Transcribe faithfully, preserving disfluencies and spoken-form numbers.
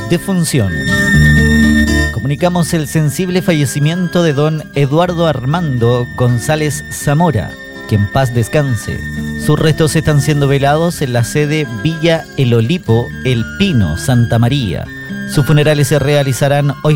defunción. Comunicamos el sensible fallecimiento de don Eduardo Armando González Zamora, que en paz descanse. Sus restos están siendo velados en la sede Villa El Olipo, El Pino, Santa María. Sus funerales se realizarán hoy